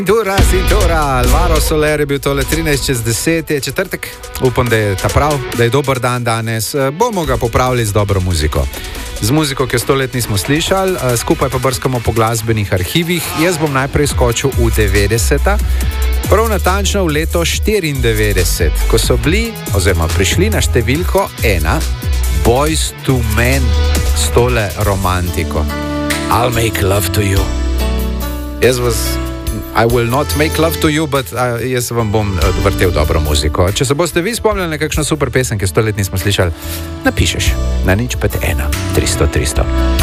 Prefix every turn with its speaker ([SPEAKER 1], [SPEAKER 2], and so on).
[SPEAKER 1] Cintura, Alvaro Soler je bil tole 13:10, je četrtek, upam, da je ta prav, da je dober dan danes, bomo ga popravili z dobro muziko. Z muziko, ki jo 100 let nismo slišali, skupaj pa brskamo po glasbenih arhivih. Jaz bom najprej skočil v 90-ta, prav natančno v leto 94, ko so bili, oziroma prišli na številko 1, Boyz II Men s tole romantiko. I'll make love to you. I will not make love to you, but jaz vam bom vrtel dobro muziko. Če se boste vi spomnili na kakšno super pesem, ki 100 let nismo slišali, napišeš na 051 300 300.